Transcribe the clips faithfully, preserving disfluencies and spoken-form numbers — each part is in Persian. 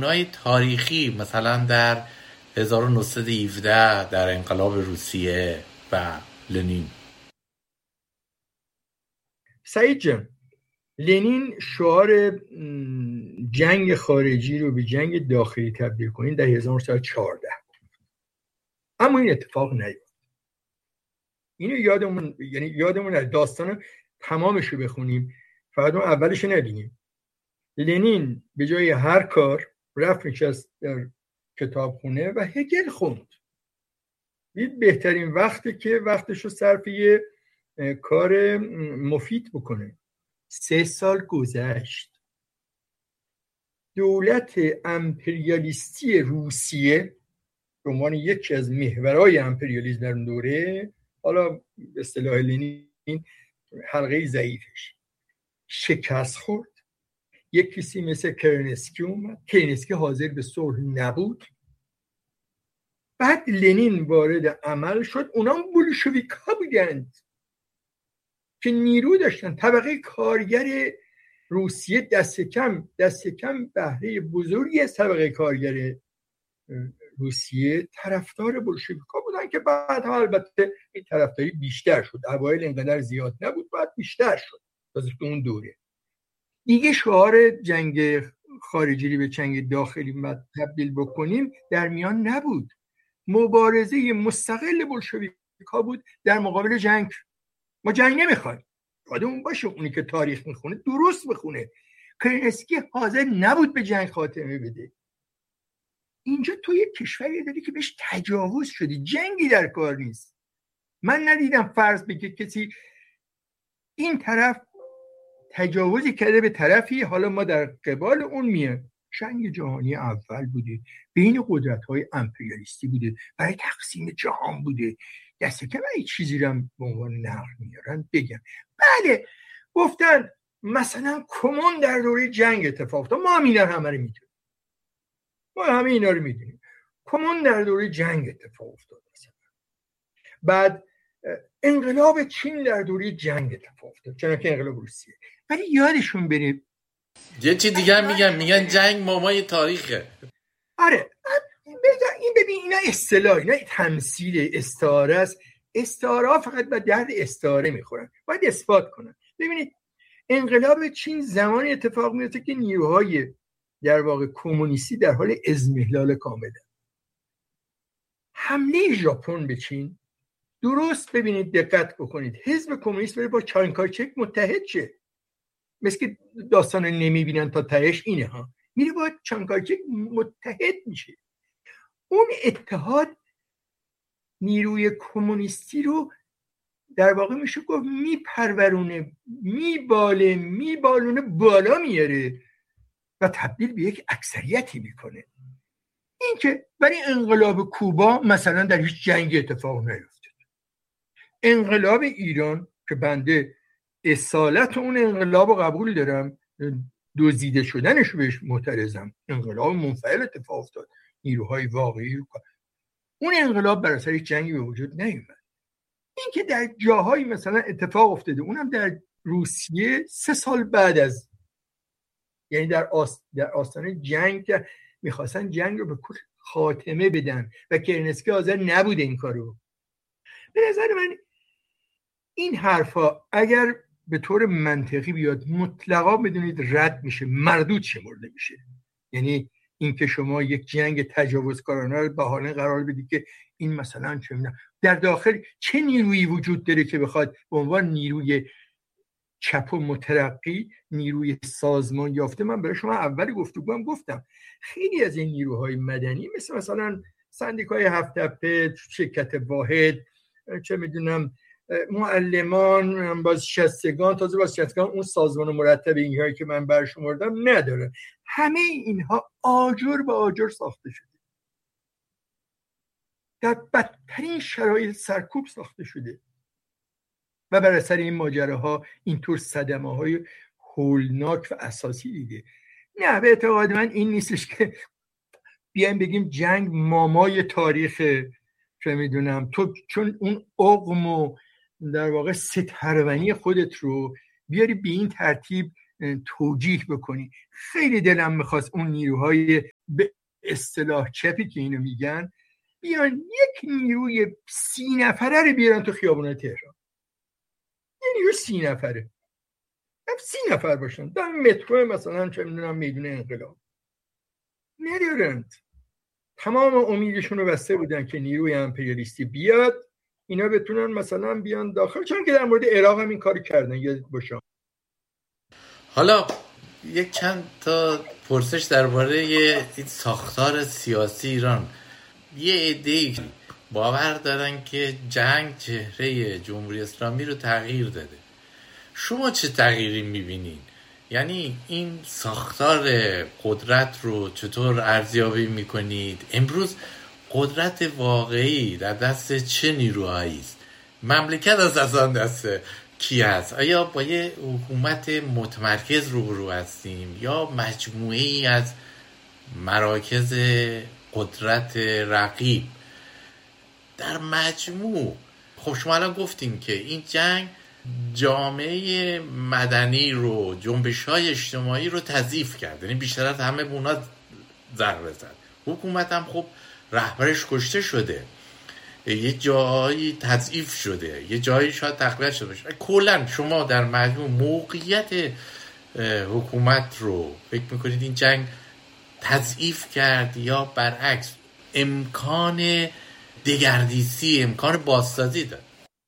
پیرامونای تاریخی مثلا در هزار و نهصد و هفده در انقلاب روسیه و لنین؟ سعید جان، لنین شعار جنگ خارجی رو به جنگ داخلی تبدیل کنین در هزار و نهصد و چهارده، اما این اتفاق نیفتاد. اینو یادمون، یعنی یادمون داستان تمامش رو بخونیم، فقط اون اولش نبینیم. لنین به جای هر کار رفت نشست در کتابخونه و هگل خوند. دید بهترین وقته که وقتش رو صرف یه کار مفید بکنه. سه سال گذشت، دولت امپریالیستی روسیه به عنوان یکی از محورهای امپریالیسم در اون دوره، حالا به اصطلاح لنین حلقه ضعیفش، شکست خورد. یک کسی مثل کرنسکی اومد. کرنسکی حاضر به صلح نبود. بعد لنین وارد عمل شد. اونا هم بولشویک‌ها بودند که نیرو داشتن. طبقه کارگر روسیه دست کم دست کم بهره بزرگی از طبقه کارگر روسیه طرفدار بولشویک‌ها بودن که بعد البته این طرفداری بیشتر شد. اوایل اینقدر زیاد نبود، بعد بیشتر شد. تازه تو اون دوره دیگه شعار جنگ خارجی به جنگ داخلی تبدیل بکنیم در میان نبود. مبارزه مستقل بولشویک‌ها بود در مقابل جنگ. ما جنگ نمیخوایم. یادمون باشه اونی که تاریخ میخونه درست بخونه. کرنسکی حاضر نبود به جنگ خاتمه بده. اینجا تو یک کشوری داری که بهش تجاوز شدی، جنگی در کار نیست. من ندیدم فرض بگه کسی این طرف تجاوزی کرده به طرفی، حالا ما در قبال اون میه. جنگ جهانی اول بوده، بین قدرت‌های امپریالیستی بوده، برای تقسیم جهان بوده. دسته که من این چیزی رو به عنوان نقل میارن بگم. بله گفتن مثلا کمون در دوره جنگ اتفاق افتاد. ما هم اینا همه رو میدونیم. ما همه اینا رو میدونیم. کمون در دوره جنگ اتفاق افتاد مثلا. بعد انقلاب چین در دوره جنگ اتفاق افتاد، چون که انقلاب روسیه. ولی یادشون بره یه چی دیگه میگن، میگن جنگ مامای تاریخه. آره این ببین اینا اصطلاح، اینا تمثیل، استعاره است. استعاره ها فقط به درد استعاره میخورن، باید اثبات کنن. ببینید انقلاب چین زمانی اتفاق میفته که نیروهای در واقع کمونیستی در حال اضمحلال کامله. حمله ژاپن به چین، درست ببینید دقت بکنید، حزب کمونیست بره با چانکایچک متحد شه. مثل که داستان نمیبینن تا تهش اینه ها، میره با چانکایچک متحد میشه. اون اتحاد نیروی کمونیستی رو در واقع میشه گفت میپرورونه، میباله میبالونه بالا میاره و تبدیل به یک اکثریتی میکنه. این که برای انقلاب کوبا مثلا در هیچ جنگ اتفاق نیفتاد. انقلاب ایران که بنده اصالت اون انقلاب رو قبول دارم، دزدیده شدنش رو بهش معترضم، انقلاب منفعل اتفاق افتاد، نیروهای واقعی رو، اون انقلاب بر اثر جنگی به وجود نیومد. این که در جاهایی مثلا اتفاق افتاده، اونم در روسیه سه سال بعد از، یعنی در آست... در آستانه جنگ که میخواستن جنگ رو به خاتمه بدن و کرنسکی حاضر نبوده این کارو. به نظر من این حرفا اگر به طور منطقی بیاد مطلقا بدونید رد میشه، مردود شمرده میشه. یعنی این که شما یک جنگ تجاوزکارانه رو بهانه قرار بدید که این مثلا چه می‌دونم در داخل چه نیرویی وجود داره که بخواد به عنوان نیروی چپ و مترقی، نیروی سازمان یافته. من برای شما اول گفتگوام گفتم خیلی از این نیروهای مدنی مثل مثلا سندیکای هفت تپه، شرکت واحد، چه میدونم معلمان، بازنشستگان، تازه بازنشستگان اون سازمان مرتب اینهایی که من برشمردم نداره. همه اینها آجر به آجر ساخته شده، در بدترین شرایط سرکوب ساخته شده و بر اثر این ماجراها اینطور صدمه های هولناک و اساسی دیده. نه، به اعتقاد من این نیستش که بیایم بگیم جنگ مامای تاریخ، چه میدونم تو چون اون عقم و در واقع سترونی خودت رو بیاری به این ترتیب توجیه بکنی. خیلی دلم میخواست اون نیروهای به اصطلاح چپی که اینو میگن بیان یک نیروی سی نفره رو بیارن تو خیابون تهران. یه نیروی سی نفره، سی نفر باشن در مترو مثلا، چه میدونم میدون انقلاب. ندارند. تمام امیدشون رو بسته بودن که نیروی امپریالیستی بیاد، اینا بتونن مثلا بیان داخل، چون که در مورد عراق هم این کاری کردن. یادت باشه. حالا یک چند تا پرسش درباره این ساختار سیاسی ایران. یه عده‌ای باور دارن که جنگ چهره جمهوری اسلامی رو تغییر داده. شما چه تغییری میبینین؟ یعنی این ساختار قدرت رو چطور ارزیابی میکنید؟ امروز قدرت واقعی در دست چه نیروهایی است؟ مملکت از اصلا دست کی هست؟ آیا با یه حکومت متمرکز روبرو هستیم یا مجموعه‌ای از مراکز قدرت رقیب؟ در مجموع خب شما الان گفتین که این جنگ جامعه مدنی رو، جنبش‌های اجتماعی رو تضعیف کرد، یعنی بیشتر از همه به اونا ضربه زد. حکومت هم خب رهبرش کشته شده، یه جایی تضعیف شده، یه جایی شاید تقویت شده باشه. کلاً شما در مجموع موقعیت حکومت رو فکر میکنید این جنگ تضعیف کرد یا برعکس امکان دگردیسی، امکان بازسازی داد؟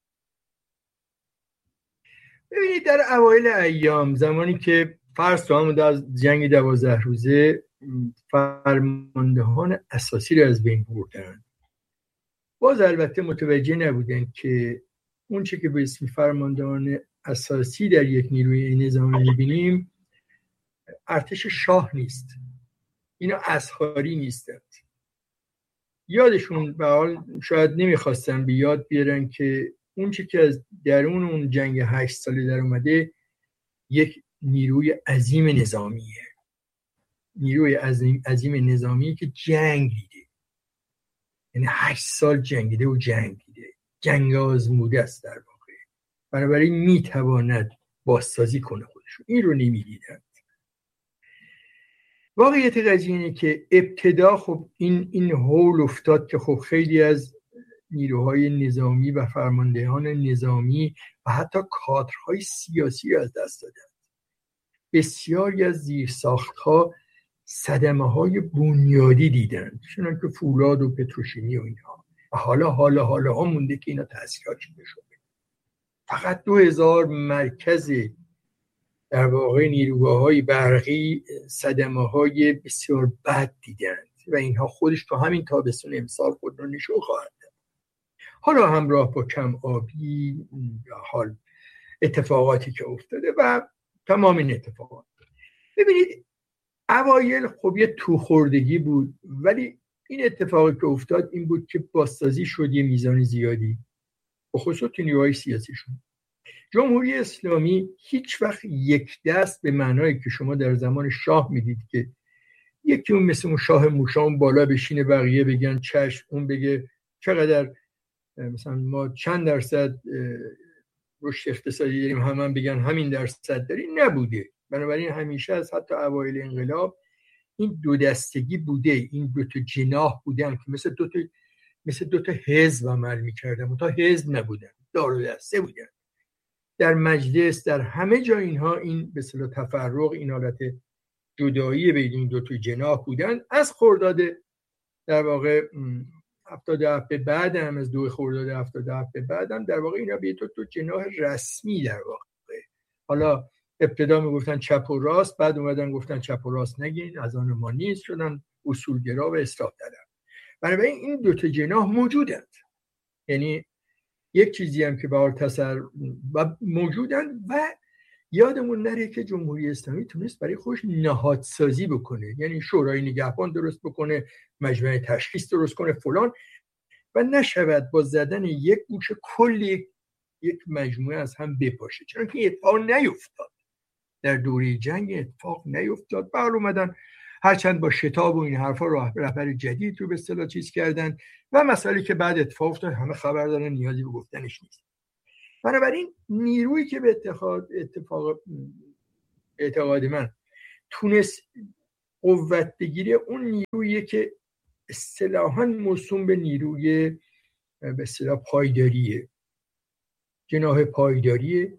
ببینید در اوایل ایام، زمانی که فرض رو هم در جنگ دوازده روزه فرماندهان اساسی رو از بین بردن، باز البته متوجه نبودن که اون چه که به اسم فرماندهان اساسی در یک نیروی نظامی می‌بینیم ارتش شاه نیست، اینا اسخاری نیستند. یادشون به حال شاید نمیخواستن به یاد بیارن که اون چه که از درون اون جنگ هشت ساله در اومده یک نیروی عظیم نظامیه، نیروی عظیم عظیم نظامی که جنگ دیده، یعنی هشت سال جنگیده و جنگ دیده، جنگ آزموده است در واقع، بنابراین میتواند بازسازی کنه خودشو. این رو نمیدیدن. واقعیت قضیه اینه که ابتدا خب این این هول افتاد که خب خیلی از نیروهای نظامی و فرماندهان نظامی و حتی کادرهای سیاسی از دست دادن. بسیاری از زیرساخت‌ها صدمه‌های بنیادی دیدن، چون که فولاد و پتروشیمی و اینها، و حالا حالا حالا ها مونده که اینا تأثیرات چیده شده. فقط دو هزار مرکز در واقع نیروگاه‌های برقی صدمه‌های بسیار بد دیدند و اینها خودش تو همین تابستون امسال خود رو نشون خواهد داد. حالا همراه با کم آبی یا حال اتفاقاتی که افتاده و تمام این اتفاقات. ببینید اوایل خب یه توخوردگی بود، ولی این اتفاقی که افتاد این بود که بازسازی شد یه میزان زیادی، به خصوص تو نیروهای سیاسیشون. جمهوری اسلامی هیچ وقت یک دست به معنایی که شما در زمان شاه میدید که یکی اون مثل اون شاه موشان بالا بشینه بقیه بگن چشم، اون بگه چقدر مثلا ما چند درصد رشد اقتصادی داریم، هم هم بگن همین درصد داریم، نبوده. بنابراین همیشه از حتی اوایل انقلاب این دو دستگی بوده، این دو تا جناح بودن که مثل دو تا مثل دو تا حزب عمل می‌کردن، تا حزب نبودن، دار و دسته بودن. در مجلس، در همه جا اینها این به اصطلاح تفرق، این حالت جدایی بین این دو تا جناح بودن. از خرداد در واقع هفتاد و هفت به بعد هم، از دو خرداد هفتاد و هفت به بعد هم در واقع اینا به تو تو جناح رسمی در واقع، حالا ابتدا میگفتن چپ و راست، بعد اومدن گفتن چپ و راست نگین، از آن ما نیست، شدن اصولگرا و اصلاح طلب. بنابراین این دو تا جناح موجودند، یعنی یک چیزی هم که به حال تصر و موجودند. و یادمون نره که جمهوری اسلامی تونست برای خودش نهادسازی بکنه، یعنی شورای نگهبان درست بکنه، مجمع تشخیص درست کنه فلان، و نشود با زدن یک گوشه کل یک مجموعه از هم بپاشه. چون که اتفاق نیفتاد در دوره جنگ، اتفاق نیفتاد. بعد اومدن هرچند با شتاب و این حرفا رهبر جدید رو به اصطلاح چیز کردن و مسائلی که بعد اتفاق افتاد همه خبر دارن، نیازی به گفتنش نیست. بنابراین نیرویی که به اتفاق اتفاق اعتقاد من تونست قوت بگیره، اون نیرویی که اصطلاحاً موسوم به نیروی به اصطلاح پایداریه، جناح پایداریه،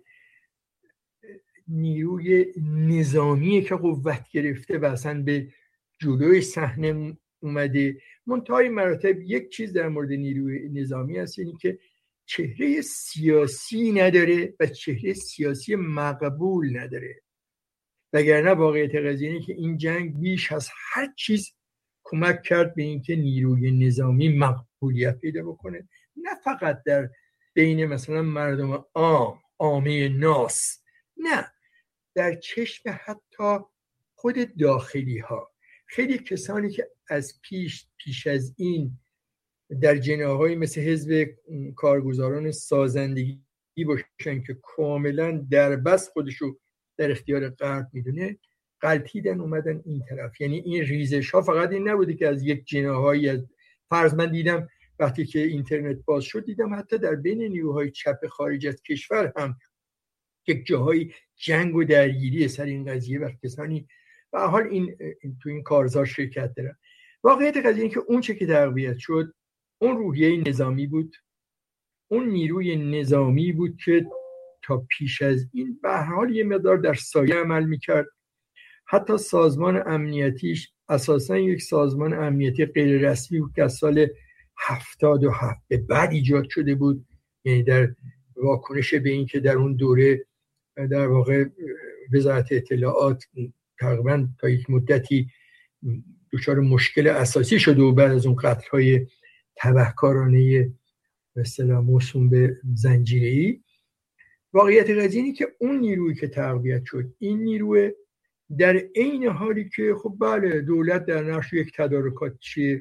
نیروی نظامیه که قوت گرفته و اصلا به جلوی صحنه اومده. منتهای مراتب یک چیز در مورد نیروی نظامی هست، اینی که چهره سیاسی نداره و چهره سیاسی مقبول نداره، وگرنه واقعیت قضیه اینه که این جنگ بیش از هر چیز کمک کرد به اینکه نیروی نظامی مقبولیت پیدا بکنه، نه فقط در بین مثلا مردم عام، عامه ناس، نه، در چشم حتی خود داخلی ها. خیلی کسانی که از پیش پیش از این در جناح‌های مثل حزب کارگزاران سازندگی باشن که کاملا در بس خودشو در اختیار غرب میدونه، غلطیدن اومدن این طرف. یعنی این ریزش ها فقط این نبوده که از یک جناحایی، از فرض من دیدم وقتی که اینترنت باز شد، دیدم حتی در بین نیروهای چپ خارج از کشور هم یک جاهای جنگ و درگیری سر این قضیه و کسانی به هر حال این, این تو این کارزار شرکت دارن. واقعیت قضیه این که اون چه که تقویت شد اون روحیه نظامی بود، اون نیروی نظامی بود که تا پیش از این به هر حال یه مقدار در سایه عمل میکرد. حتی سازمان امنیتیش اساساً یک سازمان امنیتی غیر رسمی بود که از سال هفتاد و هفت به بعد ایجاد شده بود، یعنی در واکنش به این که در اون دوره در واقع وزارت اطلاعات تقریباً تا یک مدتی دچار مشکل اساسی شده و بعد از اون قتل‌های تبهکارانه به اصطلاح موسوم به زنجیره‌ای. واقعیت قضیه اینه که اون نیرویی که تقویت شد، این نیروی در عین حالی که خب بله دولت در نقش یک تدارکاتچی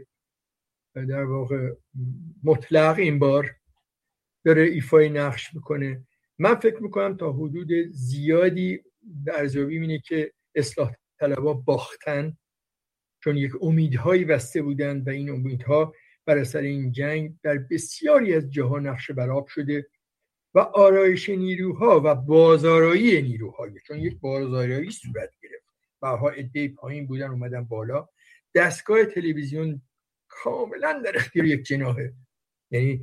در واقع مطلق این بار داره ایفای نقش میکنه. من فکر میکنم تا حدود زیادی ارزیابی اینه که اصلاح طلبها باختن، چون یک امیدهایی بسته بودن و این امیدها بر اثر این جنگ در بسیاری از جاها نقش برآب شده و آرایش نیروها و بازآرایی نیروها، چون یک بازآرایی صورت گرفت و ها عده پایین بودن اومدن بالا. دستگاه تلویزیون کاملا در اختیار یک جناحه، یعنی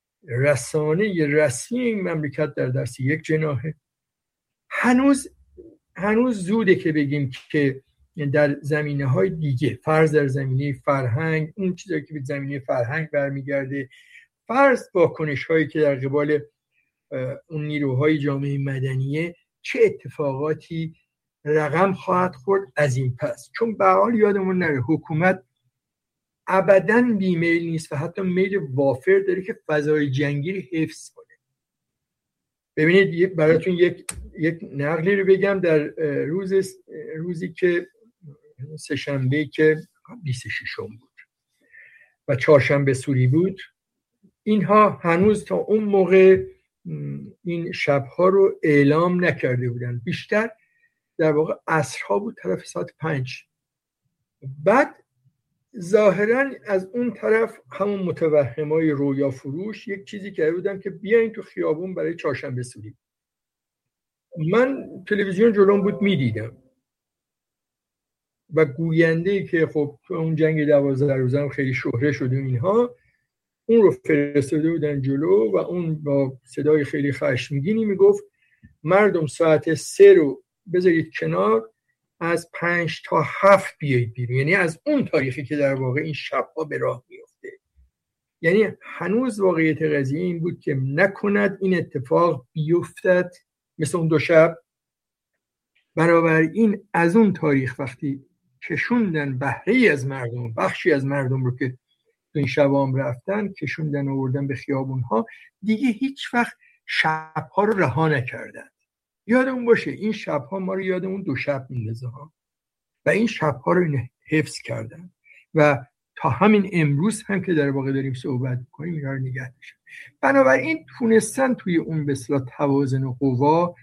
رسانه رسمی این مملکت در دست یک جناحه. هنوز هنوز زوده که بگیم که در زمینه‌های دیگه، فرض در زمینه فرهنگ، اون چیزایی که به زمینه فرهنگ برمیگرده، فرض واکنش‌هایی که در قبال اون نیروهای جامعه مدنیه، چه اتفاقاتی رقم خواهد خورد از این پس. چون به حال یادمون نره حکومت ابداً بیمیل نیست و حتی میل وافر داره که فضای جنگی رو حفظ کنه. ببینید براتون یک یک نقلی رو بگم. در روز روزی که سه شنبه که بیست و ششم بود و چهارشنبه سوری بود، اینها هنوز تا اون موقع این شبها رو اعلام نکرده بودن، بیشتر در واقع عصرها بود، طرف ساعت پنج. بعد ظاهراً از اون طرف همون متوهمای رویا فروش یک چیزی کرده بودن که بیاین تو خیابون برای چهارشنبه سوری. من تلویزیون جلوم بود میدیدم و گوینده‌ای که خب تو اون جنگ دوازده روزه هم خیلی شهره شده اینها، اون رو فرستاده بودن جلو و اون با صدای خیلی خشمگینی میگفت مردم ساعت سه رو بذارید کنار، از پنج تا هفت بیایید بیرون. یعنی از اون تاریخی که در واقع این شبها به راه میفته. یعنی هنوز واقعیت قضیه این بود که نکند این اتفاق بیفتد مثل اون دو شب. بنابراین از اون تاریخ وقتی کشوندن بهره از مردم، بخشی از مردم رو که تو این شبام رفتن کشوندن آوردن به خیابونها، دیگه هیچ وقت شبها رو رها نکردن. یادمون باشه این شبها ما رو یادمون دو شب میندازه ها، و این شبها رو حفظ کردن و تا همین امروز هم که در واقع داریم صحبت می‌کنیم اینا رو نگه داشتن. بنابراین تونستن توی اون به اصطلاح توازن قوا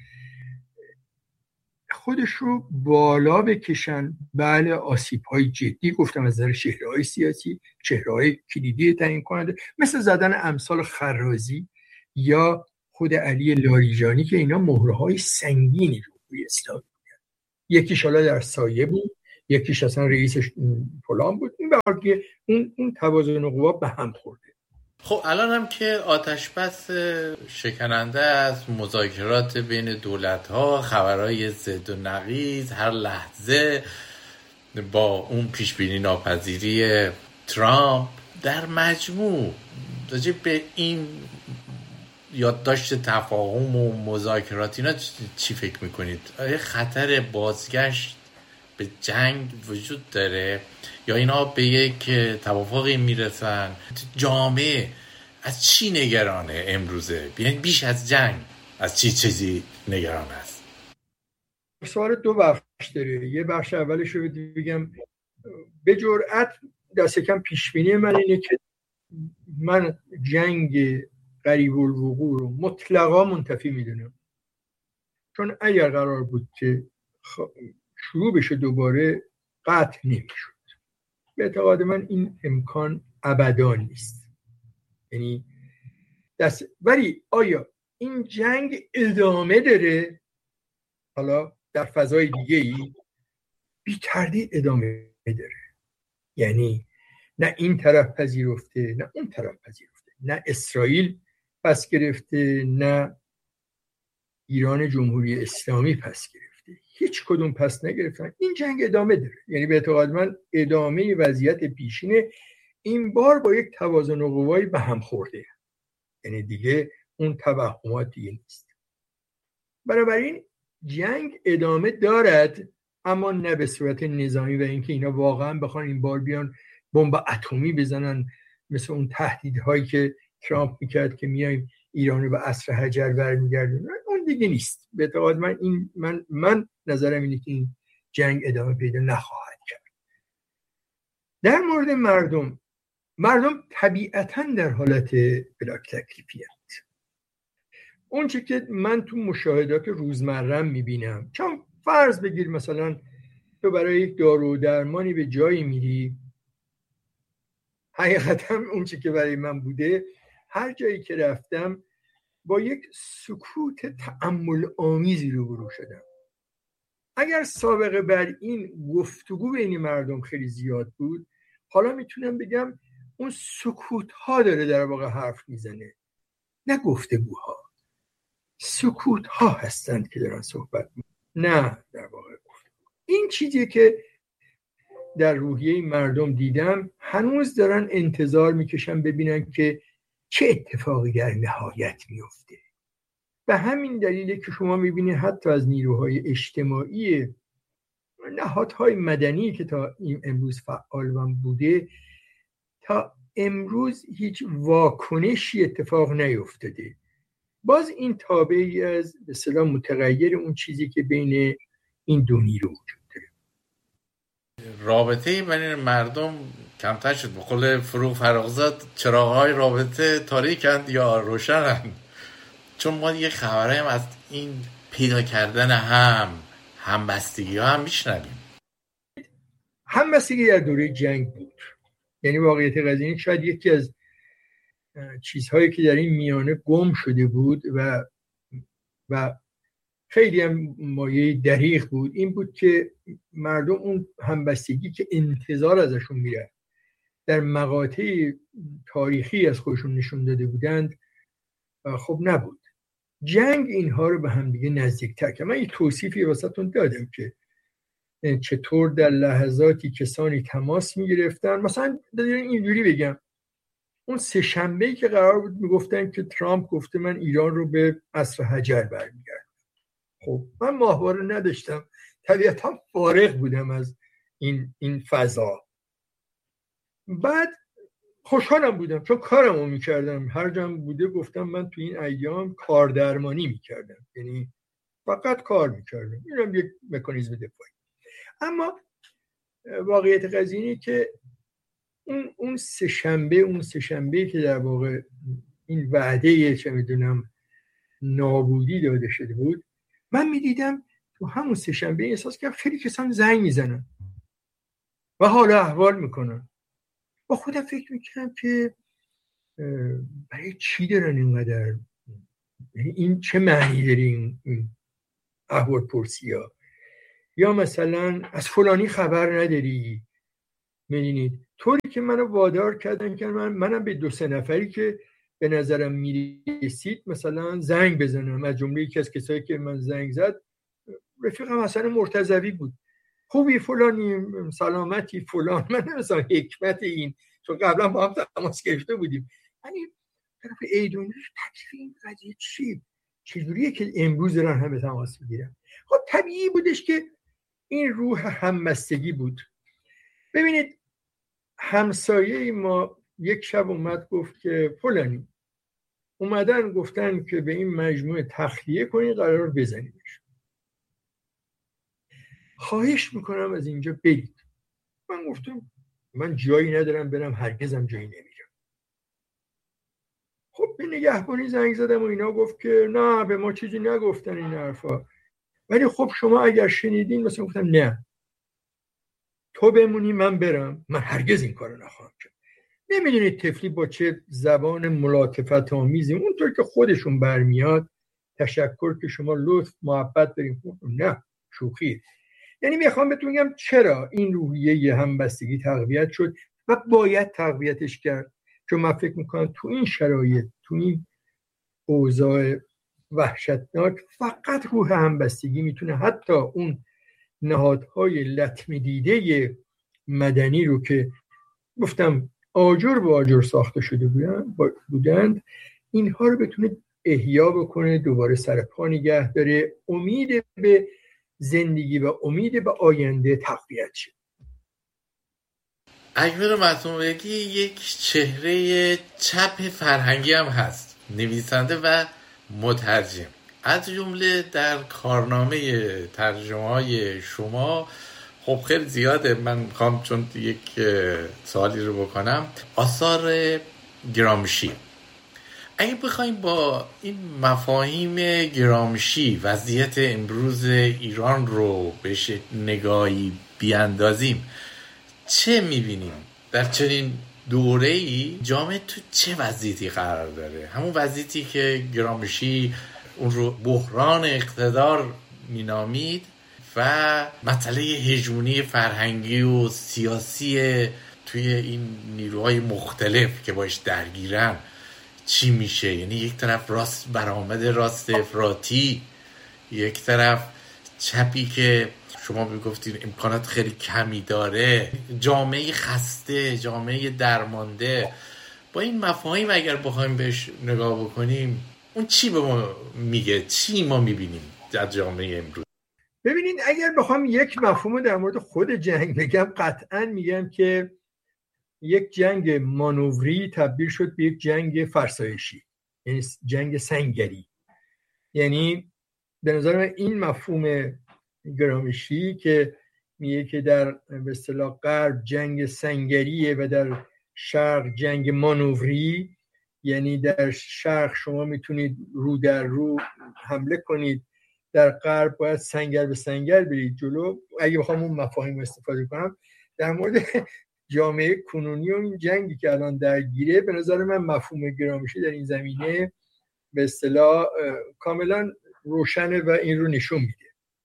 خودش رو بالا بکشن. بله آسیب‌های جدی گفتم از نظر چهره‌های سیاسی، چهره‌های کلیدی تعیین کننده، مثل زدن امثال خرازی یا خود علی لاریجانی که اینا مهره‌های سنگینی رو روی اسلام می‌ذارن. یکیش حالا در سایه بود، یکیش اصلا رئیسش فلان بود. این برای اون اون توازن قوا به هم خورده. خب الان هم که آتش بس شکننده از مذاکرات بین دولت‌ها، خبرهای ضد و نقیض هر لحظه با اون پیشبینی ناپذیری ترامپ، در مجموع راجع به این یادداشت تفاهم و مذاکرات اینا چی فکر میکنید؟ آیا خطر بازگشت به جنگ وجود داره یا اینا به یک توافقی میرسن؟ جامعه از چی نگرانه امروزه؟ یعنی بیش از جنگ از چی چیزی نگران است؟ سوال دو بخش داره. یه بخش اولش رو بگم به جرئت دست کم پیشبینی من اینه که من جنگ قریب الوقوع رو مطلقا منتفی میدونم، چون اگر قرار بود که شروع بشه دوباره قطع نمیشد. به اعتقاد من این امکان ابدا نیست. یعنی دست ولی آیا این جنگ ادامه داره حالا در فضای دیگه ای؟ بی تردید ادامه داره. یعنی نه این طرف پذیرفته نه اون طرف پذیرفته، نه اسرائیل پس گرفته نه ایران جمهوری اسلامی پس گرفته، هیچ کدوم پس نگرفتن. این جنگ ادامه داره. یعنی به اعتقاد من ادامه وضعیت پیشینه، این بار با یک توازن قوایی به هم خورده. یعنی دیگه اون توهمات دیگه نیست. بنابراین جنگ ادامه دارد، اما نه به صورت نظامی و اینکه اینا واقعا بخوان این بار بیان بمب اتمی بزنن مثل اون تهدیدهایی که ترامپ میکرد که میایم ایران رو به عصر حجر برمیگردونن. اون دیگه نیست. به اعتقاد من این من من نظرم اینه که این جنگ ادامه پیدا نخواهد کرد. در مورد مردم مردم طبیعتاً در حالت بلاک تکلیفیت. اون چه که من تو مشاهدات روزمرم میبینم، چون فرض بگیر مثلا تو برای یک دارو و درمانی به جایی میری، حقیقتا اون چه که برای من بوده، هر جایی که رفتم با یک سکوت تأمل آمیزی روبرو شدم. اگر سابقه بر این گفتگو بین مردم خیلی زیاد بود، حالا میتونم بگم اون سکوت ها داره در واقع حرف میزنه، نه گفتگوها. سکوت ها هستند که دارن صحبت میکنن، نه در واقع گفتگو. این چیزی که در روحیه مردم دیدم، هنوز دارن انتظار میکشن ببینن که چه اتفاقی در نهایت میفته. به همین دلیله که شما میبینید حتی از نیروهای اجتماعی، نهادهای مدنی که تا این امروز فعال بوده، تا امروز هیچ واکنشی اتفاق نیفتاده. باز این تابعی از به اصطلاح متغیر اون چیزی که بین این دو نیرو وجود داره. رابطه بین مردم کمتر شد. به قول فروغ فراغزاد چراغ‌های رابطه تاریکند یا روشنند؟ چون ما یه خبرایی هم از این پیدا کردن هم همبستگی ها هم میشنویم. همبستگی در دوره جنگ بود. یعنی واقعیت قضیه شاید یکی از چیزهایی که در این میانه گم شده بود و و خیلی هم مایه دریغ بود، این بود که مردم اون همبستگی که انتظار ازشون میره در مقاطع تاریخی از خودشون نشون داده بودند خب نبود. جنگ اینها رو به هم دیگه نزدیک‌تر کرد. من یه توصیفی واسهتون دادم که چطور در لحظاتی کسانی تماس میگرفتن. مثلا اینجوری بگم، اون سه شنبه‌ای که قرار بود میگفتن که ترامپ گفته من ایران رو به عصر حجر برمیگردم، خب من ماهواره نداشتم، طبیعتا فارغ بودم از این این فضا. بعد خوشحالم بودم چون کارمو میکردم. هر جام بوده گفتم من تو این ایام کاردرمانی میکردم، یعنی فقط کار میکردم. اینم یک مکانیزم دفاعی. اما واقعیت قضیه اینه که اون اون سه شنبه اون سه شنبه که در واقع این وعده چه میدونم نابودی داده شده بود، من میدیدم تو همون سه شنبه احساس کردم خیلی کسان زنگ میزنن و حال احوال میکنن. با خودم فکر میکنم که برای چی دارن اینقدر، این چه معنی داره این احوال پرسی ها؟ یا مثلا از فلانی خبر نداری. میدونید طوری که منو وادار کردن که من منم به دو سه نفری که به نظرم میرسید مثلا زنگ بزنم. از جمله یکی از کسایی که من زنگ زد رفیقم حسن مرتضوی بود. خوبی فلانی، سلامتی فلان. من مثلا حکمت این، چون قبلا با هم تماس گرفته بودیم، یعنی طرف ایدونی تکلیف این قضیه چی چجوریه که امروز دارن همه تماس میگیرن. خب طبیعی بودش که این روح همبستگی بود. ببینید همسایه ما یک شب اومد گفت که فلانی اومدن گفتن که به این مجموعه تخلیه کنید، قرار بزنیدش، خواهش میکنم از اینجا برید. من گفتم من جایی ندارم برم، هرگزم جایی نمیرم. خب به نگهبانی زنگ زدم و اینا، گفت که نه به ما چیزی نگفتن این حرفا، ولی خب شما اگر شنیدین. مثلا گفتم نه تو بمونی من برم، من هرگز این کارو نخواهم کرد. نمیدونید طفلی با چه زبان ملاطفت آمیزی اونطور که خودشون برمیاد تشکر که شما لطف محبت داریم. نه شوخی. یعنی میخوام بهتون بگم چرا این روحیه همبستگی تقویت شد و باید تقویتش کرد. چون من فکر میکنم تو این شرایط، تو این اوضاع وحشتناک، فقط روح همبستگی میتونه حتی اون نهادهای لطمه دیده مدنی رو که گفتم آجر به آجر ساخته شده بودند، اینها رو بتونه احیا بکنه، دوباره سر پا نگه داره، امید به زندگی و امید به آینده تقویت شه. اکبر معصوم‌بگی یک چهره چپ فرهنگی هم هست، نویسنده و مترجم. از جمله در کارنامه ترجمه های شما خب خیلی زیاده. من میخوام چون یک سوالی رو بکنم، آثار گرامشی. اگه بخوایم با این مفاهیم گرامشی وضعیت امروز ایران رو بهش نگاهی بیاندازیم، چه میبینیم؟ در چنین دوره‌ای جامعه تو چه وضعیتی قرار داره؟ همون وضعیتی که گرامشی اون رو بحران اقتدار مینامید و مسئله هژمونی فرهنگی و سیاسی توی این نیروهای مختلف که باش درگیرن چی میشه؟ یعنی یک طرف راست برآمد راست افراطی، یک طرف چپی که شما میگفتین امکانات خیلی کمی داره، جامعه خسته، جامعه درمانده. با این مفاهیم اگر بخوایم بهش نگاه بکنیم، اون چی به ما میگه؟ چی ما میبینیم در جامعه امروز؟ ببینید اگر بخوام یک مفهوم در مورد خود جنگ بگم، قطعا میگم که یک جنگ مانوری تبدیل شد به یک جنگ فرسایشی، یعنی جنگ سنگری. یعنی به نظر من این مفهوم گرامشی که میگه که در به اصطلاح غرب جنگ سنگریه و در شرق جنگ مانوری، یعنی در شرق شما میتونید رو در رو حمله کنید، در غرب باید سنگر به سنگر برید جلو. اگه بخوام اون مفاهیم استفاده کنم در مورد جامعه کنونی و این جنگی که الان درگیره، به نظر من مفهوم گرامشی در این زمینه به اصطلاح کاملا روشنه و این رو نشون میده.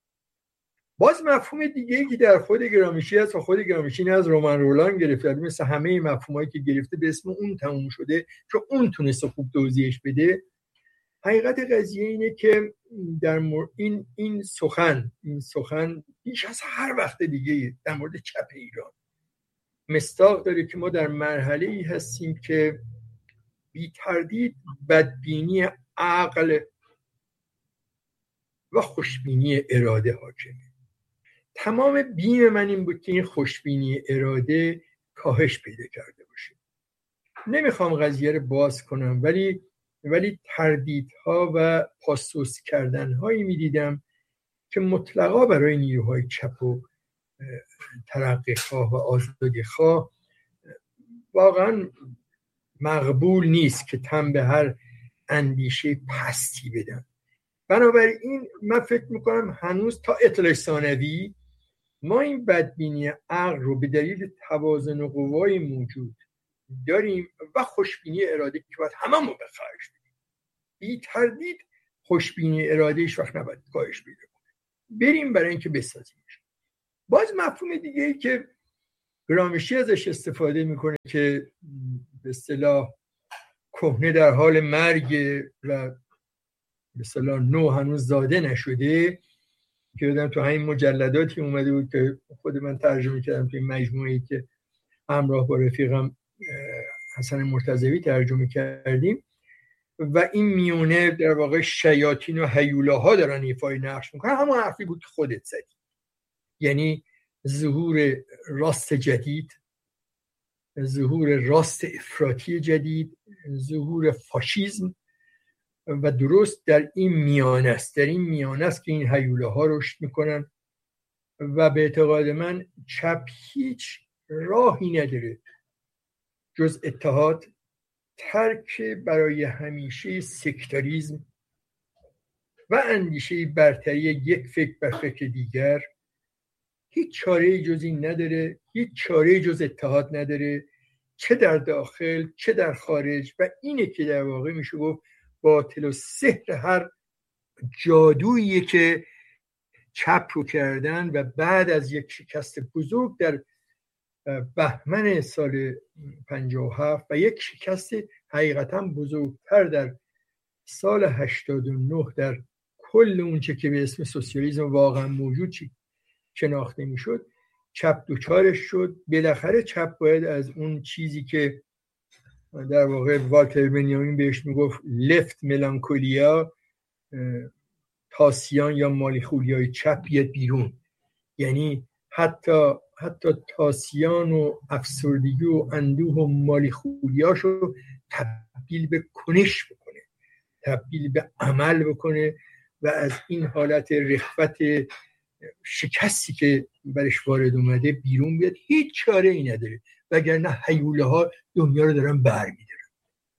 باز مفهوم دیگه که در خود گرامشی هست و خود گرامشی نه از رومن رولان گرفته، مثل همه مفهومایی که گرفته به اسم اون تموم شده چون اون تونسته خوب توضیحش بده. حقیقت قضیه اینه که در مورد این این سخن این سخن بیش از هر وقت دیگه در مورد چپ ایران مستاق داره که ما در مرحله‌ای هستیم که بی تردید بدبینی عقل و خوشبینی اراده حاکمه. تمام بیم من این بود که این خوشبینی اراده کاهش پیدا کرده باشه. نمیخوام قضیه رو باز کنم، ولی ولی تردیدها و پاسوس کردنهایی میدیدم که مطلقا برای نیروهای چپ و ترقی‌خواه و آزادی‌خواه واقعا مقبول نیست که تن به هر اندیشه پستی بدن. بنابراین من فکر میکنم هنوز تا اطلاع ثانوی ما این بدبینی عقل رو به دلیل توازن قوای موجود داریم و خوشبینی اراده که باید هممون بخواهش بدیم. بی تردید خوشبینی اراده ایش وقت نباید کاهش پیدا کنه. بریم برای اینکه بسازیمش. باز مفهوم دیگه ای که گرامشی ازش استفاده میکنه که به اصطلاح کهنه در حال مرگ و به اصطلاح نو هنوز زاده نشده، که یادم تو همین مجلداتی اومده بود که خود من ترجمه کردم تو این مجموعه‌ای که همراه با رفیقم حسن مرتضوی ترجمه کردیم، و این میونه در واقع شیاطین و هیولاها دارن ایفای نقش میکنن. همون حرفی بود که خودت زدی، یعنی ظهور راست جدید، ظهور راست افراطی جدید، ظهور فاشیسم، و درست در این میانه است در این میانه است که این هیولاها رشد میکنن. و به اعتقاد من چپ هیچ راهی نداره جز اتحاد، ترک برای همیشه سکتاریزم و اندیشه برتری یک فکر بر فکر دیگر. هیچ چاره جز این نداره، هیچ چاره جز اتحاد نداره، چه در داخل چه در خارج. و اینه که در واقع میشه گفت باطل و سحر هر جادویی که چپ رو کردن و بعد از یک شکست بزرگ در بهمن سال پنجاه و هفت و یک شکست حقیقتا بزرگتر در سال هشتاد و نه در کل اونچه که به اسم سوسیالیسم واقعا موجود شناخته میشد، چپ دوچارش شد. بالاخره چپ باید از اون چیزی که در واقع والتر بنیامین بهش میگفت لفت ملانکولیا، تاسیان یا مالیخولیای چپ بیاد بیرون. یعنی حتی حتی تاسیان و افسردگی و اندوه و مالیخولیاشو تبدیل به کنش بکنه، تبدیل به عمل بکنه و از این حالت رخوت شکستی که برش وارد اومده بیرون بیاد. هیچ چاره ای نداره، وگرنه هیوله ها دنیا رو دارن برمی‌دارن.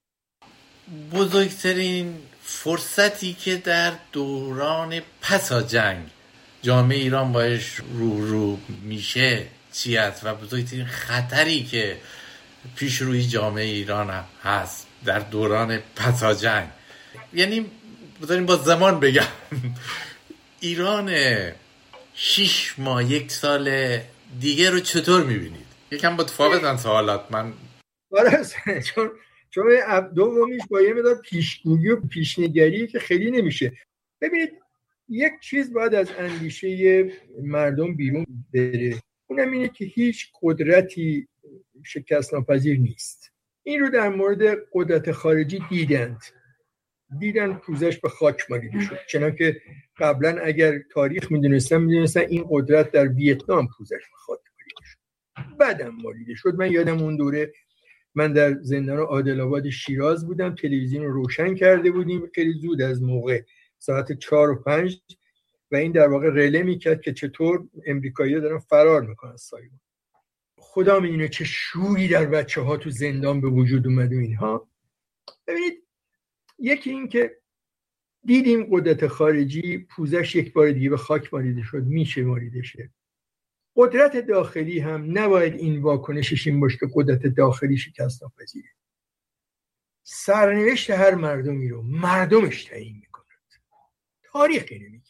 بزرگترین فرصتی که در دوران پس از جنگ جامعه ایران باش رو رو میشه چی است و بزرگترین خطری که پیش روی جامعه ایران هست در دوران پس از جنگ؟ یعنی بذاریم با زمان بگم ایران شش ماه یک سال دیگه رو چطور میبینید؟ یکم متفاوتن سوالات من چون چون دومیش با یه مقدار پیشگویی و پیشنگری که خیلی نمیشه. ببینید یک چیز باید از اندیشه مردم بیرون بره، اونم اینه که هیچ قدرتی شکست ناپذیر نیست. این رو در مورد قدرت خارجی دیدند دیدن پوزش به خاک مالیده شد. چنانکه قبلا اگر تاریخ میدونستن میدونستن این قدرت در ویتنام پوزش به خاک مالیده شد، بعدم مالیده شد. من یادم اون دوره من در زندان عادل آباد شیراز بودم، تلویزیون رو روشن کرده بودیم خیلی زود از موقع، ساعت چهار و پنج، و این در واقع رله میکرد که چطور امریکایی‌ها دارن فرار میکنن سایبان. خدا میدونه چه شوری در بچه ها تو زندان به وجود اومد و اینها. ببینید یکی این که دیدیم قدرت خارجی پوزش یک بار دیگه به خاک مالیده شد، میشه مالیده شه. قدرت داخلی هم نباید این واکنشش این باشه که قدرت داخلی شکست ناپذیره. سرنوشت هر مردمی رو مردمش تعیین میکنند، تاریخی نمیگه.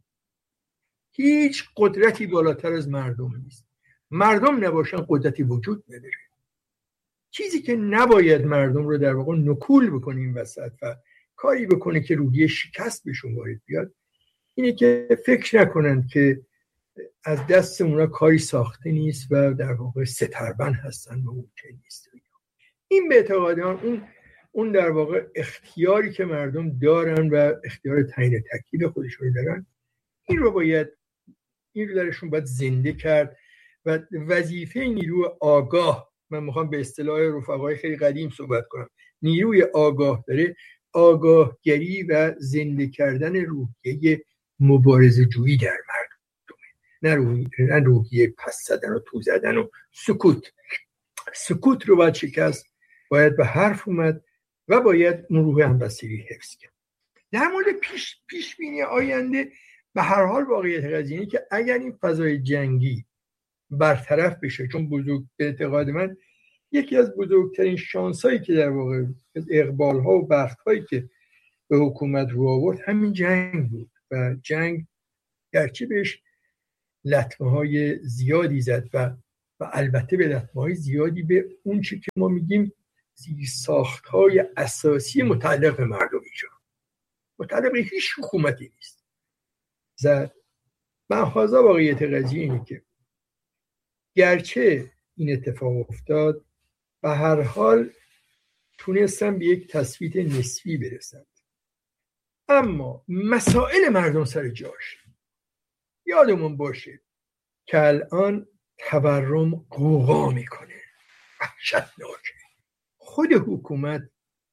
هیچ قدرتی بالاتر از مردم نیست. مردم نباشن قدرتی وجود نداره. چیزی که نباید مردم رو در واقع نکول بکنه این وسط و کاری بکنه که روحیه شکست بهشون وارد بیاد، اینه که فکر نکنند که از دست اونا کاری ساخته نیست و در واقع ستربند هستن و ممکن نیست. این به اعتقاد من اون اون در واقع اختیاری که مردم دارن و اختیار تعیین تکلیف خودشون دارن، این رو باید این رو درشون باید زنده کرد. و وظیفه نیروی آگاه، من میخوام به اصطلاح رفقای خیلی قدیم صحبت کنم، نیروی آگاه داره آگاهگری و زنده کردن روحیه مبارزه جویی در مردم، نه روحیه نه روحیه پس زدن و تو زدن و سکوت. سکوت رو باید شکست، باید به حرف اومد و باید اون روح همبستگی حفظ کرد. در مورد پیش پیش بینی آینده، به هر حال واقعیت قضیه که اگر این فضای جنگی برطرف بشه، چون بزرگ به اعتقاد من یکی از بزرگترین شانسایی که در واقع اقبال‌ها و بخت‌هایی که به حکومت رو آورد همین جنگ بود و جنگ گرچه بهش لطمه های زیادی زد و و البته به لطمه های زیادی به اون چی که ما میگیم زیرساخت های اساسی متعلق به مردم ایران، متعلق به هیچ حکومتی نیست زد. محاذا واقعیت قضیه اینه که گرچه این اتفاق افتاد به هر حال تونستن به یک تثبیت نسبی برسند، اما مسائل مردم سر جاش. یادمون باشه که الان تورم قوقا میکنه، وحشتناکه. خود حکومت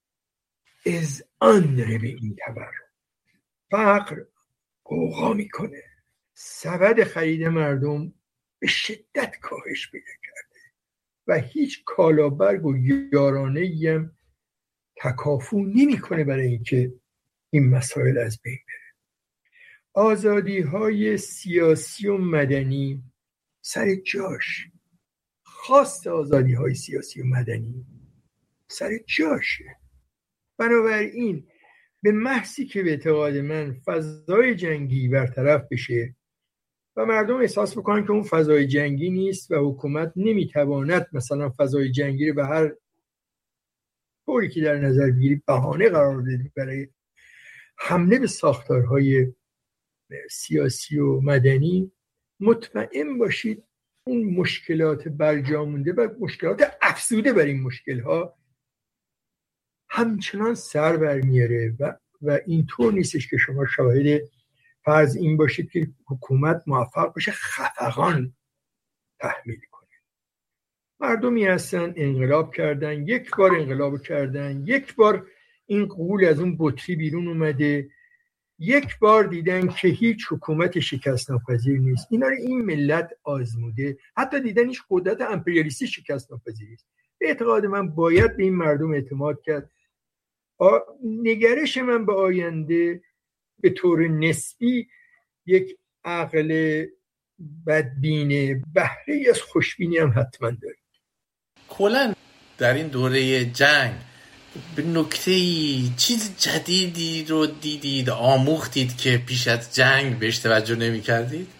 اذعان داره به این تورم، فقر قوقا میکنه، سبد خرید مردم به شدت کاهش پیدا کرده و هیچ کالابرگ و یارانه‌ای هم تکافو نمیکنه برای اینکه این مسائل از بین بره. آزادی های سیاسی و مدنی سر جاش، خواست آزادی های سیاسی و مدنی سر جاشه. بنابراین به محضی که به اعتقاد من فضای جنگی برطرف بشه و مردم احساس بکنن که اون فضای جنگی نیست و حکومت نمیتواند مثلا فضای جنگی رو به هر طوری که در نظر بگیری بهانه قرار بده برای حمله به ساختارهای سیاسی و مدنی، مطمئن باشید اون مشکلات برجامونده و مشکلات افزوده بر این مشکلها همچنان سر برمیاره و و اینطور نیستش که شما شاهد فرض این باشید که حکومت موفق باشه خفقان تحمیل کنه. مردمی هستن انقلاب کردن، یک بار انقلاب کردن، یک بار این غول از اون بطری بیرون اومده، یک بار دیدن که هیچ حکومت شکست ناپذیر نیست. اینا رو این ملت آزموده، حتی دیدن هیچ قدرت امپریالیستی شکست ناپذیر نیست. به اعتقاد من باید به این مردم اعتماد کرد. نگرش من به آینده به طور نسبی یک عقل بدبینه، بهره از خوشبینی هم حتما دارید. کلاً در این دوره جنگ به نکته‌ای چیز جدیدی رو دیدید، آموختید که پیش از جنگ بهش توجه نمی کردید؟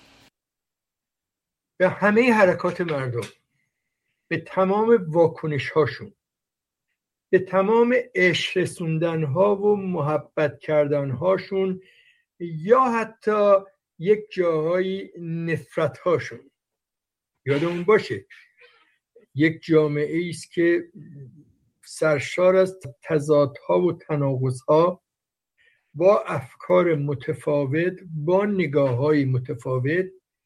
به همه حرکات مردم، به تمام واکنش هاشون، به تمام عشق رسوندن ها و محبت کردن هاشون یا حتی یک جاهای نفرت هاشون. یادمون باشه یک جامعه است که سرشار از تضادها و تناقضها با افکار متفاوت، با نگاه‌های متفاوت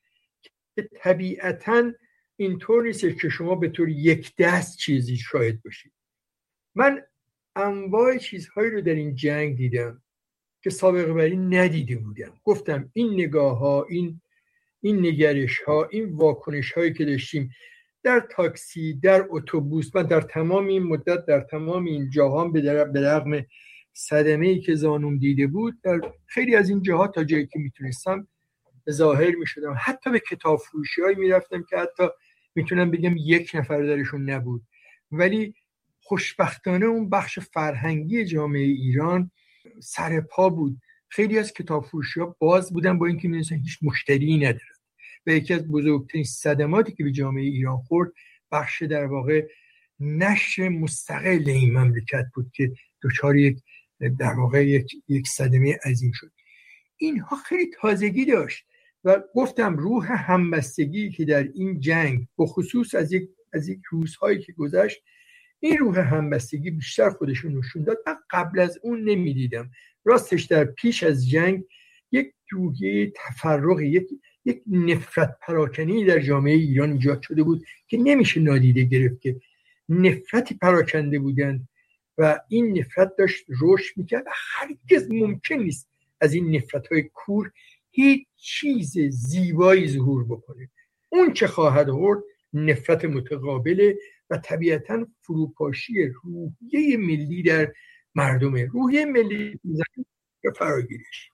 که طبیعتاً اینطور نیست که شما به طور یک دست چیزی شاهد باشید. من انواع چیزهایی رو در این جنگ دیدم که سابقه بر این ندیده بودم. گفتم این نگاه‌ها، این این نگرش‌ها، این واکنش‌هایی که داشتیم در تاکسی، در اتوبوس، من در تمام این مدت در تمام این جاها به رغم صدمه‌ای که زانوم دیده بود در خیلی از این جاها تا جایی که میتونستم ظاهر میشدم. حتی به کتاب فروشی‌هایی میرفتم که حتی میتونم بگم یک نفر درشون نبود، ولی خوشبختانه اون بخش فرهنگی جامعه ایران سر پا بود. خیلی از کتاب فروشی‌ها باز بودن با اینکه می‌دونستن هیچ مشتری ندارن. و یکی از بزرگترین صدماتی که به جامعه ایران خورد بخش در واقع نشر مستقل این مملکت بود که دچار یک در واقع یک یک صدمه عظیم شد. اینها خیلی تازگی داشت و گفتم روح همبستگی که در این جنگ به خصوص از یک از یک روزهایی که گذشت این روح همبستگی بیشتر خودشون نشون داد. من قبل از اون نمیدیدم. راستش در پیش از جنگ یک روحیه تفرق، یک یک نفرت پراکنی در جامعه ایران ایجاد شده بود که نمیشه نادیده گرفت که نفرتی پراکنده بودند و این نفرت داشت رشد میکرد و هرگز ممکن نیست از این نفرت‌های کور هیچ چیز زیبایی ظهور بکنه. اون چه خواهد آورد نفرت متقابله و طبیعتاً فروپاشی روحیه ملی در مردمه. روحیه ملی به فراگیریش.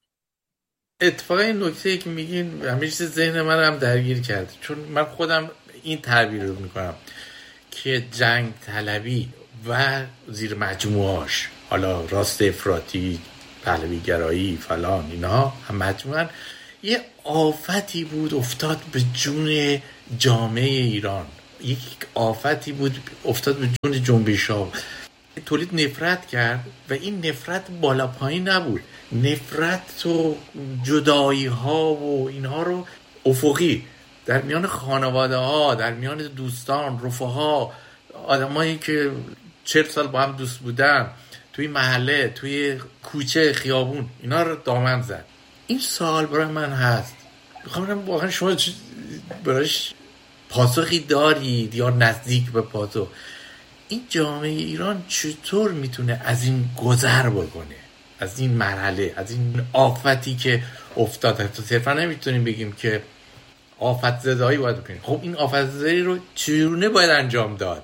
اتفاقا این نکته که میگین همیشه ذهن من هم درگیر کرد، چون من خودم این تعبیر رو میکنم که جنگ طلبی و زیر مجموعاش، حالا راست افراطی، پهلوی گرایی فلان، اینا هم مجموعاً یه آفتی بود افتاد به جون جامعه ایران، یک آفتی بود افتاد به جون جنبش‌ها، تولید نفرت کرد و این نفرت بالا پایین نبود، نفرت و جدایی ها و اینها رو افقی در میان خانواده ها، در میان دوستان، رفقا، آدمایی که چهل سال با هم دوست بودن، توی محله، توی کوچه، خیابون، اینا رو دامن زد. این سوال برای من هست، میخوام بگم واقعا شما برایش پاسخی دارید یا نزدیک به پاسخ؟ این جامعه ایران چطور میتونه از این گذر بکنه، از این مرحله، از این آفتی که افتاده؟ تو صرفا نمیتونیم بگیم که آفت زدایی باید بکنیم. خب این آفت زدایی رو چگونه باید انجام داد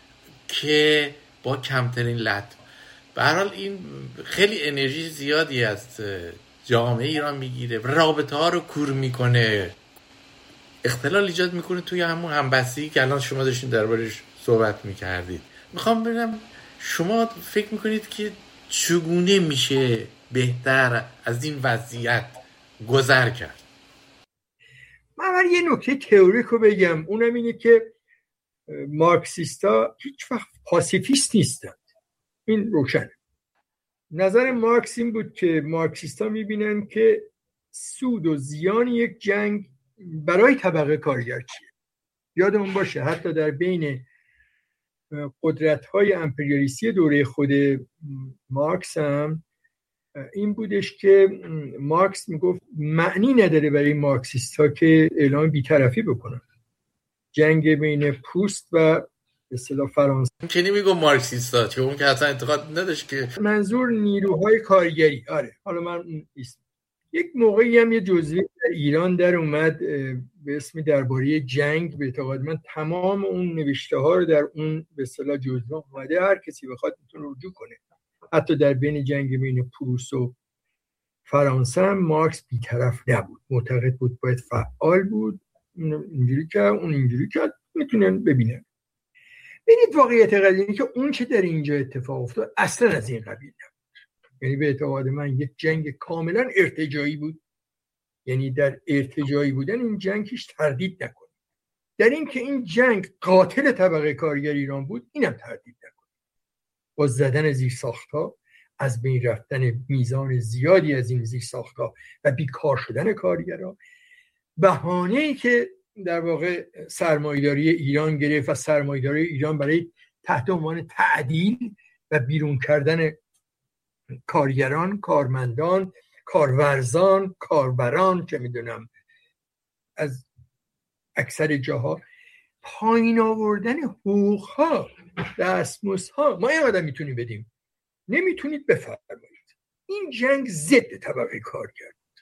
که با کمترین لطم؟ به هر حال این خیلی انرژی زیادی از جامعه ایران میگیره، رابطه ها رو کور میکنه، اختلال ایجاد میکنه توی همون همبستگی که الان شما داشتین دربارش صحبت میکردید. میخوام ببینم شما فکر میکنید که چگونه میشه بهتر از این وضعیت گذر کرد؟ من یه نکته تئوریک رو بگم، اونم اینه که مارکسیستا هیچ وقت پاسیفیست نیستند. این روشنه. نظر مارکس این بود که مارکسیستا میبینن که سود و زیان یک جنگ برای طبقه کارگر چیه. یادمون باشه حتی در بین قدرت‌های امپریالیستی دوره خود مارکس هم این بودش که مارکس میگفت معنی نداره برای مارکسیست‌ها که اعلام بی‌طرفی بکنن. جنگ بین پروست و به اصطلاح فرانسه، که نمیگم مارکسیستا، چون اون که اصلا اعتقاد نداشت که منظور نیروهای کارگری. آره حالا من ایست. یک موقعی هم یه جزوه در ایران در اومد به اسم درباره جنگ، به اعتقاد من تمام اون نوشته ها رو در اون به اصطلاح جزوه اومده، هر کسی بخواد میتونه رجوع کنه. حتی در بین جنگ بین پروس و فرانسه هم مارکس بی‌طرف نبود، معتقد بود باید فعال بود، اینجوری که اون اینجوری که میتونن ببینن. ببینید واقعیت قضیه اینه که اون چه در اینجا اتفاق افتاد اصلا از این قبیل نبود. یعنی به اعتقاد من یک جنگ کاملا ارتجاعی بود. یعنی در ارتجاعی بودن این جنگ هیچ تردید نکنید. در این که این جنگ قاتل طبقه کارگر ایران بود، اینم تردید نکنید. با زدن زیرساخت‌ها، از بین رفتن میزان زیادی از این زیرساخت‌ها و بیکار شدن کارگرها، بهانه‌ای که در واقع سرمایه‌داری ایران گرفت و سرمایه‌داری ایران برای تحت عنوان تعدیل و بیرون کردن کارگران، کارمندان، کارورزان، کاربران، چه میدونم از اکثر جاها، پایین آوردن حقوق‌ها، دستمزدها. ما اینقدر میتونیم بدیم، نمیتونید بفرمایید. این جنگ ضد طبقه کارگر بود.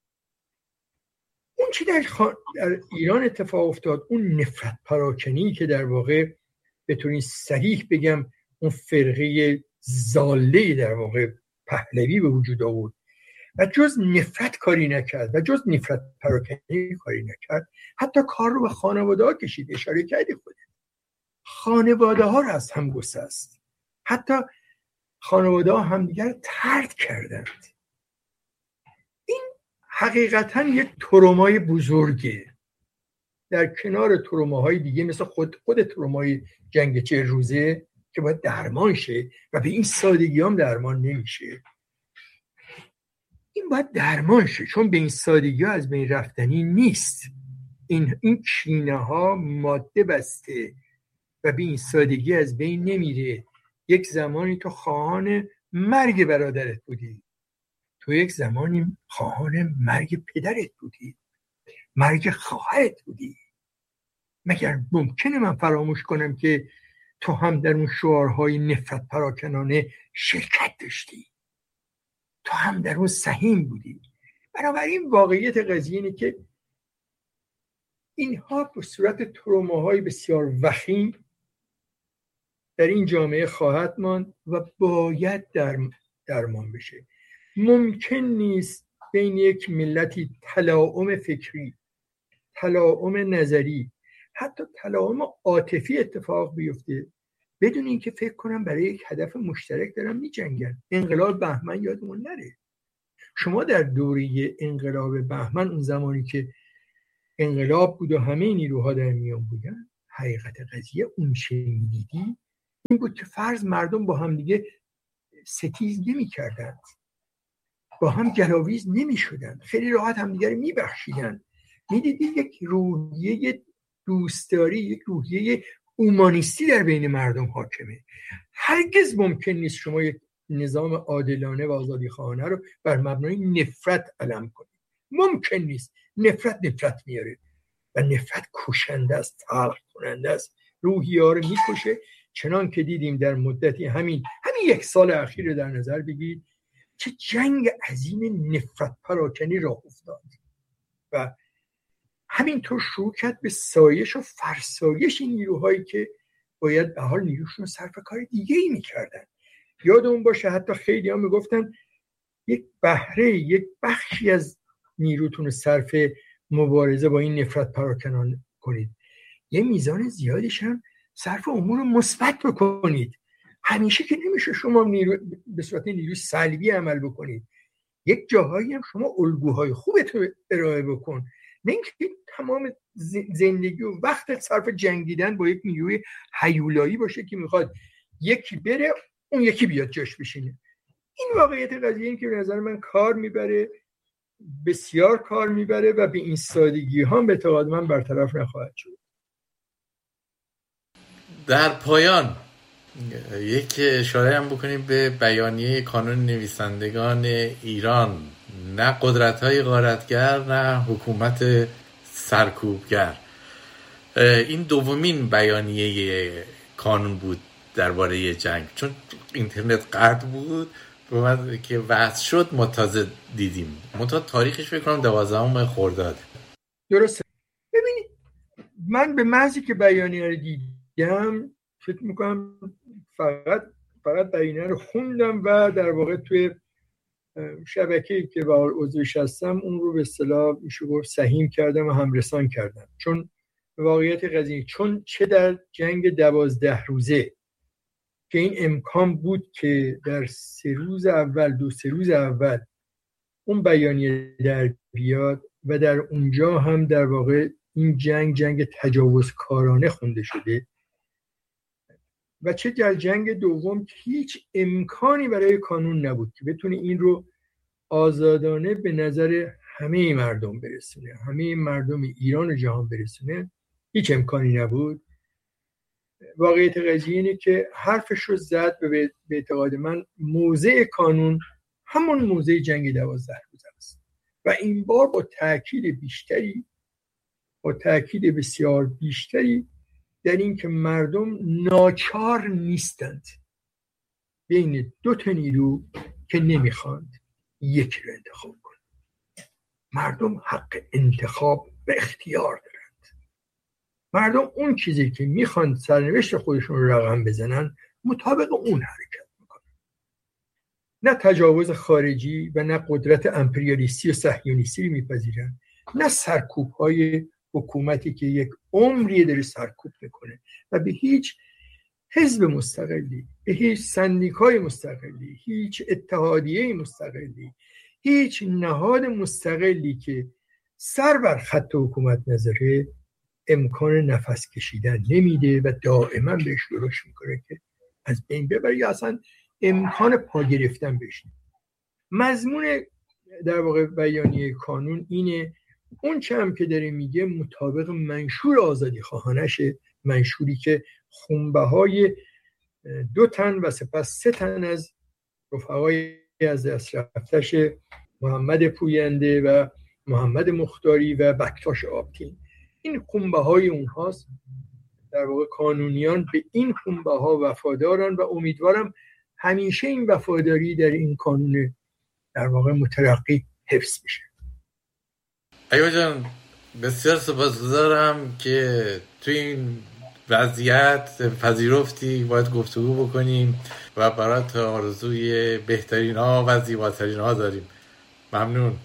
اون چی در, خان... در ایران اتفاق افتاد، اون نفرت پراکنی که در واقع بتونید صریح بگم اون فرقه زاله در واقع پهلوی به وجود آورد و جز نفرت کاری نکرد و جز نفرت پراکنی کاری نکرد، حتی کار رو به خانواده ها کشید. اشاره کردی خودت، خانواده ها رو از هم گسست، حتی خانواده ها همدیگر طرد کردند. این حقیقتا یک ترومای بزرگه در کنار تروماهای دیگه، مثل خود خود ترومای جنگ چهل روزه که باید درمان شه و به این سادگی هم درمان نمیشه. این باید درمان شه چون به این سادگی ها از بین رفتنی نیست. این این کینه ها ماده بسته و به این سادگی از بین نمیره. یک زمانی تو خواهان مرگ برادرت بودی، تو یک زمانی خواهان مرگ پدرت بودی، مرگ خواهرت بودی. مگر ممکنه من فراموش کنم که تو هم در اون شعارهای نفرت پراکنانه شرکت داشتی، تو هم در اون سهیم بودی. بنابراین واقعیت قضیه اینه که اینها به صورت تروماهای بسیار وخیم در این جامعه خواهد ماند و باید در درمان بشه. ممکن نیست بین یک ملتی تلاعم فکری، تلاعم نظری، حتی تلاعم عاطفی اتفاق بیفته بدون اینکه فکر کنم برای یک هدف مشترک دارن می جنگن. انقلاب بهمن یادمون نره، شما در دوره انقلاب بهمن، اون زمانی که انقلاب بود و همه نیروها در میان بودن، حقیقت قضیه اون چه میدیدی این بود که فرض مردم با هم دیگه ستیز نمی کردن، با هم گلاویز نمی شدن، خیلی راحت هم دیگه رو می بخشیدن. می دیدی یک روحیه دوستداری، یک روحیه اومانیستی در بین مردم حاکمه. هرگز ممکن نیست شما یک نظام عادلانه و آزادیخواهانه رو بر مبنای نفرت علم کنید. ممکن نیست. نفرت نفرت میاره و نفرت کشنده است، تلخ کننده است، روحیه ها رو میکشه. چنان که دیدیم در مدتی همین همین یک سال اخیر رو در نظر بگیرید که جنگ عظیم نفرت پراکنی راه افتاد و همینطور شروع کرد به سایش و فرسایش این نیروهایی که باید به حال نیروشون صرف کار دیگه ای میکردن. یادمون باشه حتی خیلی ها میگفتن یک بهره، یک بخشی از نیروتون رو صرف مبارزه با این نفرت پراکنان کنید، یه میزان زیادیش هم صرف امور مثبت بکنید. همیشه که نمیشه شما نیرو به صورت نیروی سلبی عمل بکنید. یک جاهایی هم شما الگوهای خوبت رو ارائه بکن، نه اینکه تمام زندگی و وقت صرف جنگیدن با یک نیروی هیولایی باشه که میخواد یکی بره اون یکی بیاد جاش بشینه. این واقعیت قضیه این که به نظر من کار میبره، بسیار کار میبره و به این سادگی ها به اعتقاد من برطرف نخواهد شد. در پایان یک اشاره هم بکنیم به بیانیه کانون نویسندگان ایران: نه قدرت‌های غارتگر، نه حکومت سرکوبگر. این دومین بیانیه کانون بود درباره جنگ، چون اینترنت قطع بود بعد که وضع شد ما تازه دیدیم. منتها تاریخش فکر کنم دوازدهم خرداد. درسته. ببینید من به محضی که بیانیه رو دیدم فکر میکنم فقط فقط بیانیه رو خوندم و در واقع توی شبکه‌ای که با عضوش هستم اون رو به اصطلاح میشه گفت سهیم کردم و همرسان کردم. چون واقعیت قضیه چون چه در جنگ دوازده روزه که این امکان بود که در سه روز اول دو سه روز اول اون بیانیه در بیاد و در اونجا هم در واقع این جنگ جنگ تجاوزکارانه خونده شده و چه در جنگ دوم هیچ امکانی برای کانون نبود که بتونه این رو آزادانه به نظر همه مردم برسونه، همه مردم ایران و جهان برسونه، هیچ امکانی نبود. واقعیت قضیه اینه که حرفش رو زد و به اعتقاد من موضع کانون همون موضع جنگ دوازده روزه است و این بار با تأکید بیشتری با تأکید بسیار بیشتری در این که مردم ناچار نیستند بین دو تا نیرو که نمیخواند یکی رو انتخاب کنند. مردم حق انتخاب و اختیار دارند. مردم اون چیزی که میخوان سرنوشت خودشون رو رقم بزنن مطابق اون حرکت میکنن. نه تجاوز خارجی و نه قدرت امپریالیستی و صهیونیستی میپذیرن، نه سرکوب های حکومتی که یک عمری داره سرکوب میکنه و به هیچ حزب مستقلی، به هیچ سندیکای مستقلی، هیچ اتحادیه مستقلی، هیچ نهاد مستقلی که سر بر خط حکومت نذاره امکان نفس کشیدن نمیده و دائما بهش درش میکنه که از بین ببره یا اصلا امکان پا گرفتن بهش. مضمون در واقع بیانیه کانون اینه، اون چه هم که داره میگه مطابق منشور آزادی خواهانشه، منشوری که خونبه های دو تن و سپس سه تن از رفقای از دست رفتش محمد پوینده و محمد مختاری و بکتاش آبتین، این خونبه های اونهاست. در واقع کانونیان به این خونبه ها وفادارن و امیدوارم همیشه این وفاداری در این کانون در واقع مترقی حفظ بشه. ایوب جان بسیار سپاسگزارم که تو این وضعیت پذیرفتی باید گفتگو بکنیم و برات آرزوی بهترین ها و زیباترین ها داریم. ممنون.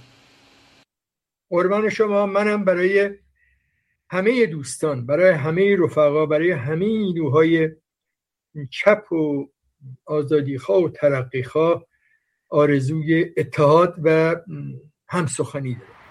قربان شما. منم برای همه دوستان، برای همه رفقا، برای همه نیروهای چپ و آزادیخواه و ترقیخواه آرزوی اتحاد و همسخنی داره.